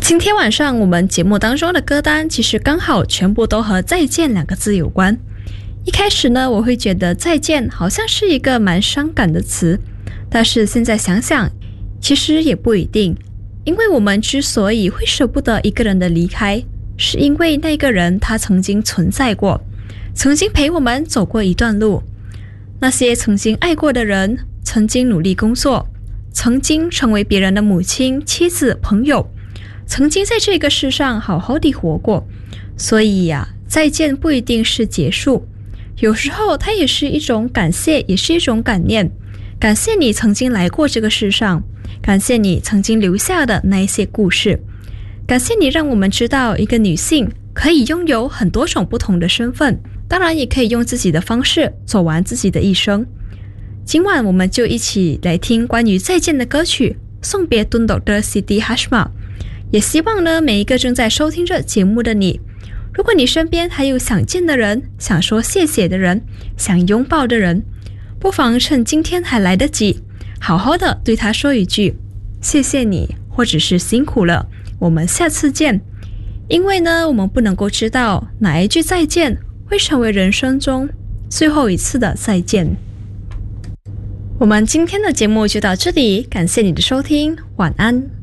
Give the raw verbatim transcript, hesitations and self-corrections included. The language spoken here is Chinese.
今天晚上我们节目当中的歌单其实刚好全部都和再见两个字有关。一开始呢，我会觉得再见好像是一个蛮伤感的词，但是现在想想其实也不一定，因为我们之所以会舍不得一个人的离开，是因为那个人他曾经存在过，曾经陪我们走过一段路。那些曾经爱过的人，曾经努力工作，曾经成为别人的母亲、妻子、朋友，曾经在这个世上好好地活过。所以呀、啊，再见不一定是结束，有时候它也是一种感谢，也是一种感念。感谢你曾经来过这个世上，感谢你曾经留下的那一些故事，感谢你让我们知道一个女性可以拥有很多种不同的身份，当然也可以用自己的方式走完自己的一生。今晚我们就一起来听关于再见的歌曲，送别敦斗的 Siti Hashmah。 也希望呢，每一个正在收听着节目的你，如果你身边还有想见的人，想说谢谢的人，想拥抱的人，不妨趁今天还来得及，好好的对他说一句谢谢你，或者是辛苦了，我们下次见。因为呢，我们不能够知道哪一句再见会成为人生中最后一次的再见。我们今天的节目就到这里，感谢你的收听，晚安。